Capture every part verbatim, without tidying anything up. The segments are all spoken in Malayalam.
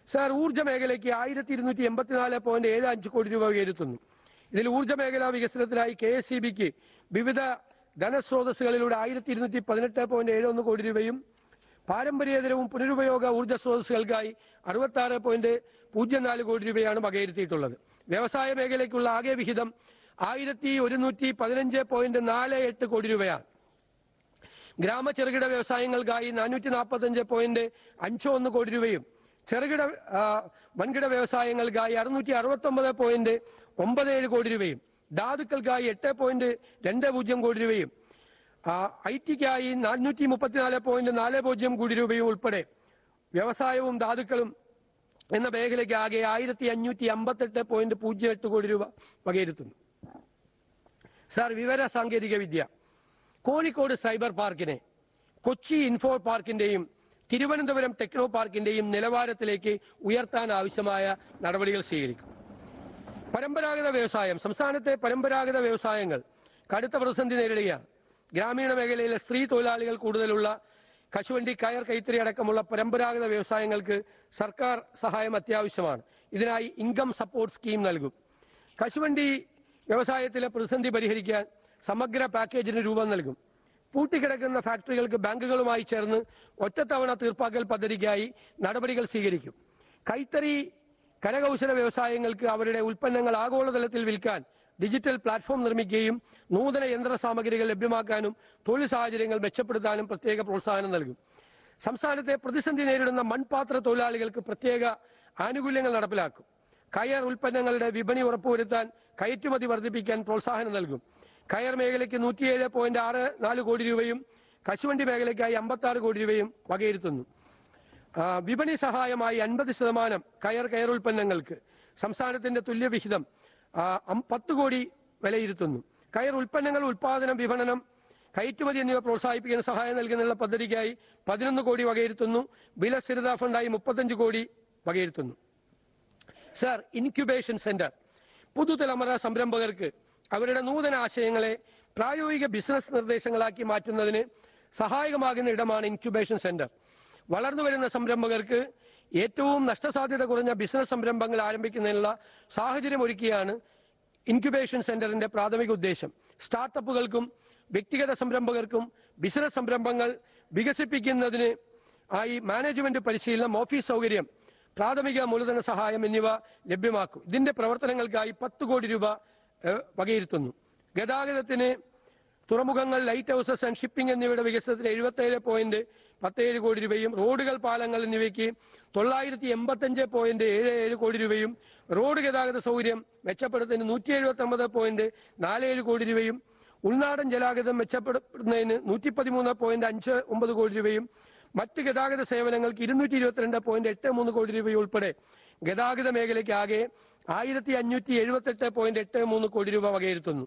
സാർ, ഊർജ്ജ മേഖലയ്ക്ക് ആയിരത്തി ഇരുന്നൂറ്റി എൺപത്തിനാല് പോയിന്റ് ഏഴ് അഞ്ച് കോടി രൂപ ഉയർത്തുന്നു. ഇതിൽ ഊർജ്ജ മേഖലാ വികസനത്തിനായി കെ എസ് ഇ ബിക്ക് വിവിധ ധനസ്രോതസ്സുകളിലൂടെ ആയിരത്തി ഇരുന്നൂറ്റി പതിനെട്ട് പോയിന്റ് ഏഴ് ഒന്ന് കോടി രൂപയും പാരമ്പര്യേതരവും പുനരുപയോഗ ഊർജ്ജ സ്രോതസ്സുകൾക്കായി അറുപത്തി ആറ് പോയിന്റ് പൂജ്യം നാല് കോടി രൂപയാണ് വകയിരുത്തിയിട്ടുള്ളത്. വ്യവസായ മേഖലയ്ക്കുള്ള ആകെ വിഹിതം ആയിരത്തി ഒരുന്നൂറ്റി പതിനഞ്ച് പോയിന്റ് നാല് എട്ട് കോടി രൂപയാണ്. ഗ്രാമ ചെറുകിട വ്യവസായങ്ങൾക്കായി നാനൂറ്റി നാൽപ്പത്തി അഞ്ച് പോയിന്റ് അഞ്ച് ഒന്ന് കോടി രൂപയും ചെറുകിട വൻകിട വ്യവസായങ്ങൾക്കായി അറുന്നൂറ്റി അറുപത്തി ഒമ്പത് പോയിന്റ് ഒമ്പത് ഏഴ് കോടി രൂപയും ധാതുക്കൾക്കായി എട്ട് പോയിന്റ് രണ്ട് പൂജ്യം കോടി രൂപയും ഐ ടിക്കായി നാനൂറ്റി മുപ്പത്തിനാല് പോയിന്റ് നാല് പൂജ്യം കോടി രൂപയും ഉൾപ്പെടെ വ്യവസായവും ധാതുക്കളും എന്ന മേഖലയ്ക്ക് ആകെ ആയിരത്തി അഞ്ഞൂറ്റി അമ്പത്തെട്ട് പോയിന്റ് പൂജ്യം എട്ട് കോടി രൂപ വകയിരുത്തുന്നു. സാർ, വിവര സാങ്കേതിക വിദ്യ Kozhikode cyber പാർക്കിനെ Kochi info പാർക്കിന്റെയും Thiruvananthapuram techno പാർക്കിന്റെയും നിലവാരത്തിലേക്ക് ഉയർത്താൻ ആവശ്യമായ നടപടികൾ സ്വീകരിക്കും. പരമ്പരാഗത വ്യവസായം സംസ്ഥാനത്തെ പരമ്പരാഗത വ്യവസായങ്ങൾ കടുത്ത പ്രതിസന്ധി നേരിടുകയാണ്. ഗ്രാമീണ മേഖലയിലെ സ്ത്രീ തൊഴിലാളികൾ കൂടുതലുള്ള കശുവണ്ടി, കയർ, കൈത്തറി അടക്കമുള്ള പരമ്പരാഗത വ്യവസായങ്ങൾക്ക് സർക്കാർ സഹായം അത്യാവശ്യമാണ്. ഇതിനായി ഇൻകം സപ്പോർട്ട് സ്കീം നൽകും. കശുവണ്ടി വ്യവസായത്തിലെ പ്രതിസന്ധി പരിഹരിക്കാൻ സമഗ്ര പാക്കേജിന് രൂപം നൽകും. പൂട്ടിക്കിടക്കുന്ന ഫാക്ടറികൾക്ക് ബാങ്കുകളുമായി ചേർന്ന് ഒറ്റത്തവണ തീർപ്പാക്കൽ പദ്ധതിക്കായി നടപടികൾ സ്വീകരിക്കും. കൈത്തറി, കരകൗശല വ്യവസായങ്ങൾക്ക് അവരുടെ ഉൽപ്പന്നങ്ങൾ ആഗോളതലത്തിൽ വിൽക്കാൻ ഡിജിറ്റൽ പ്ലാറ്റ്ഫോം നിർമ്മിക്കുകയും നൂതന യന്ത്ര സാമഗ്രികൾ ലഭ്യമാക്കാനും തൊഴിൽ സാഹചര്യങ്ങൾ മെച്ചപ്പെടുത്താനും പ്രത്യേക പ്രോത്സാഹനം നൽകും. സംസ്ഥാനത്തെ പ്രതിസന്ധി നേരിടുന്ന മൺപാത്ര തൊഴിലാളികൾക്ക് പ്രത്യേക ആനുകൂല്യങ്ങൾ നടപ്പിലാക്കും. കയർ ഉൽപ്പന്നങ്ങളുടെ വിപണി ഉറപ്പുവരുത്താൻ കയറ്റുമതി വർദ്ധിപ്പിക്കാൻ പ്രോത്സാഹനം നൽകും. കയർ മേഖലയ്ക്ക് നൂറ്റിയേഴ് പോയിന്റ് ആറ് നാല് കോടി രൂപയും കശുവണ്ടി മേഖലയ്ക്കായി അമ്പത്തി ആറ് കോടി രൂപയും വകയിരുത്തുന്നു. വിപണി സഹായമായി അൻപത് ശതമാനം കയർ കയർ ഉൽപ്പന്നങ്ങൾക്ക് സംസ്ഥാനത്തിന്റെ തുല്യവിഹിതം പത്ത് കോടി വിലയിരുത്തുന്നു. കയർ ഉൽപ്പന്നങ്ങൾ ഉൽപാദനം, വിപണനം, കയറ്റുമതി എന്നിവ പ്രോത്സാഹിപ്പിക്കാൻ സഹായം നൽകുന്നതിനുള്ള പദ്ധതിക്കായി പതിനൊന്ന് കോടി വകയിരുത്തുന്നു. വില സ്ഥിരതാ ഫണ്ടായി മുപ്പത്തഞ്ച് കോടി വകയിരുത്തുന്നു. സർ, ഇൻക്യുബേഷൻ സെന്റർ പുതുതലമുറ സംരംഭകർക്ക് അവരുടെ നൂതന ആശയങ്ങളെ പ്രായോഗിക ബിസിനസ് നിർദ്ദേശങ്ങളാക്കി മാറ്റുന്നതിന് സഹായകമാകുന്ന ഇടമാണ് ഇൻക്യുബേഷൻ സെന്റർ. വളർന്നുവരുന്ന സംരംഭകർക്ക് ഏറ്റവും നഷ്ടസാധ്യത കുറഞ്ഞ ബിസിനസ് സംരംഭങ്ങൾ ആരംഭിക്കുന്നതിനുള്ള സാഹചര്യം ഒരുക്കിയാണ് ഇൻക്യുബേഷൻ സെന്ററിന്റെ പ്രാഥമിക ഉദ്ദേശം. സ്റ്റാർട്ടപ്പുകൾക്കും വ്യക്തിഗത സംരംഭകർക്കും ബിസിനസ് സംരംഭങ്ങൾ വികസിപ്പിക്കുന്നതിന് ആയി മാനേജ്മെന്റ് പരിശീലനം, ഓഫീസ് സൗകര്യം, പ്രാഥമിക മൂലധന സഹായം എന്നിവ ലഭ്യമാക്കും. ഇതിന്റെ പ്രവർത്തനങ്ങൾക്കായി പത്ത് കോടി രൂപ വകയിരുത്തുന്നു. ഗതാഗതത്തിന് തുറമുഖങ്ങൾ, ലൈറ്റ് ഹൌസസ് ആൻഡ് ഷിപ്പിംഗ് എന്നിവയുടെ വികസനത്തിന് എഴുപത്തേഴ് പോയിന്റ് പത്തേഴ് കോടി രൂപയും റോഡുകൾ, പാലങ്ങൾ എന്നിവയ്ക്ക് തൊള്ളായിരത്തി എൺപത്തഞ്ച് പോയിന്റ് ഏഴ് ഏഴ് കോടി രൂപയും റോഡ് ഗതാഗത സൗകര്യം മെച്ചപ്പെടുത്തുന്നതിന് നൂറ്റി എഴുപത്തി ഒമ്പത് പോയിന്റ് നാല് ഏഴ് കോടി രൂപയും ഉൾനാടൻ ജലാഗതം മെച്ചപ്പെടുത്തുന്നതിന് നൂറ്റി പതിമൂന്ന് പോയിന്റ് അഞ്ച് ഒമ്പത് കോടി രൂപയും മറ്റ് ഗതാഗത സേവനങ്ങൾക്ക് ഇരുന്നൂറ്റി ഇരുപത്തിരണ്ട് പോയിന്റ് എട്ട് മൂന്ന് കോടി രൂപയും ഉൾപ്പെടെ ഗതാഗത മേഖലയ്ക്ക് ആകെ ആയിരത്തി അഞ്ഞൂറ്റി എഴുപത്തെട്ട് പോയിന്റ് എട്ട് മൂന്ന് കോടി രൂപ വകയിരുത്തുന്നു.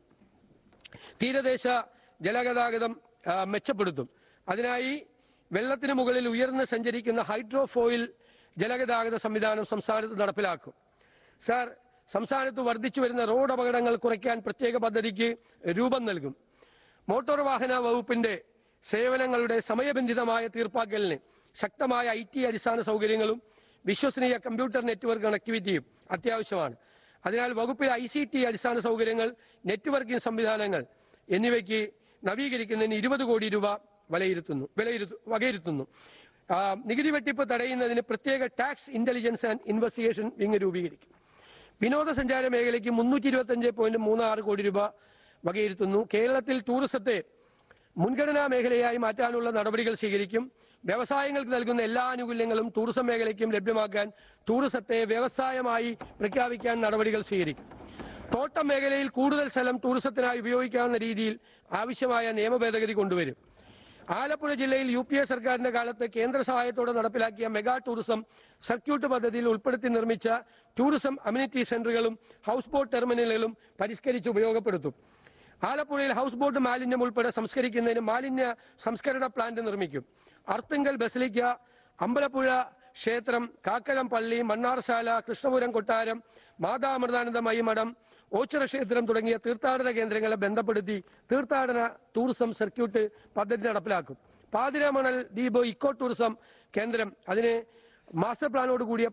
തീരദേശ ജലഗതാഗതം മെച്ചപ്പെടുത്തും. അതിനായി വെള്ളത്തിന് മുകളിൽ ഉയർന്ന് സഞ്ചരിക്കുന്ന ഹൈഡ്രോഫോയിൽ ജലഗതാഗത സംവിധാനം സംസ്ഥാനത്ത് നടപ്പിലാക്കും. സാർ, സംസ്ഥാനത്ത് വർദ്ധിച്ചു വരുന്ന റോഡ് അപകടങ്ങൾ കുറയ്ക്കാൻ പ്രത്യേക പദ്ധതിക്ക് രൂപം നൽകും. മോട്ടോർ വാഹന വകുപ്പിന്റെ സേവനങ്ങളുടെ സമയബന്ധിതമായ തീർപ്പാക്കലിന് ശക്തമായ ഐ ടി അടിസ്ഥാന സൗകര്യങ്ങളും വിശ്വസനീയ കമ്പ്യൂട്ടർ നെറ്റ്വർക്ക് കണക്ടിവിറ്റിയും അത്യാവശ്യമാണ്. അതിനാൽ വകുപ്പിലെ ഐ സി ടി അടിസ്ഥാന സൗകര്യങ്ങൾ, നെറ്റ്വർക്കിംഗ് സംവിധാനങ്ങൾ എന്നിവയ്ക്ക് നവീകരിക്കുന്നതിന് ഇരുപത് കോടി രൂപ വിലയിരുത്തുന്നു വിലയിരുത്തു വകയിരുത്തുന്നു. നികുതി വെട്ടിപ്പ് തടയുന്നതിന് പ്രത്യേക tax intelligence and investigation wing രൂപീകരിക്കും. വിനോദസഞ്ചാര മേഖലയ്ക്ക് മുന്നൂറ്റി ഇരുപത്തി അഞ്ച് പോയിന്റ് മൂന്ന് ആറ് കോടി രൂപ വകയിരുത്തുന്നു. കേരളത്തിൽ ടൂറിസത്തെ മുൻഗണനാ മേഖലയായി മാറ്റാനുള്ള നടപടികൾ സ്വീകരിക്കും. വ്യവസായങ്ങൾക്ക് നൽകുന്ന എല്ലാ ആനുകൂല്യങ്ങളും ടൂറിസം മേഖലയ്ക്കും ലഭ്യമാക്കാൻ ടൂറിസത്തെ വ്യവസായമായി പ്രഖ്യാപിക്കാൻ നടപടികൾ സ്വീകരിക്കും. തോട്ടം മേഖലയിൽ കൂടുതൽ സ്ഥലം ടൂറിസത്തിനായി ഉപയോഗിക്കാവുന്ന രീതിയിൽ ആവശ്യമായ നിയമ ഭേദഗതി കൊണ്ടുവരും. ആലപ്പുഴ ജില്ലയിൽ യു പി എ സർക്കാരിന്റെ കാലത്ത് കേന്ദ്ര സഹായത്തോടെ നടപ്പിലാക്കിയ മെഗാ ടൂറിസം സർക്യൂട്ട് പദ്ധതിയിൽ ഉൾപ്പെടുത്തി നിർമ്മിച്ച ടൂറിസം അമ്യൂണിറ്റി സെന്ററുകളും ഹൌസ് ബോട്ട് ടെർമിനലുകളും പരിഷ്കരിച്ച് ഉപയോഗപ്പെടുത്തും. ആലപ്പുഴയിൽ ഹൌസ് ബോട്ട് മാലിന്യം ഉൾപ്പെടെ സംസ്കരിക്കുന്നതിന് മാലിന്യ സംസ്കരണ പ്ലാന്റ് നിർമ്മിക്കും. അർത്തുങ്കൽ ബസലിക്ക, അമ്പലപ്പുഴ ക്ഷേത്രം, കാക്കലം പള്ളി, മണ്ണാർശാല, കൃഷ്ണപുരം കൊട്ടാരം, മാതാമൃതാനന്ദമയി മഠം, ഓച്ചിറ ക്ഷേത്രം തുടങ്ങിയ തീർത്ഥാടന കേന്ദ്രങ്ങളെ ബന്ധപ്പെടുത്തി തീർത്ഥാടന ടൂറിസം സർക്യൂട്ട് പദ്ധതി നടപ്പിലാക്കും. പാതിരാമണൽ ദ്വീപ് ഇക്കോ ടൂറിസം കേന്ദ്രം അതിന് മാസ്റ്റർ പ്ലാനോട് കൂടിയ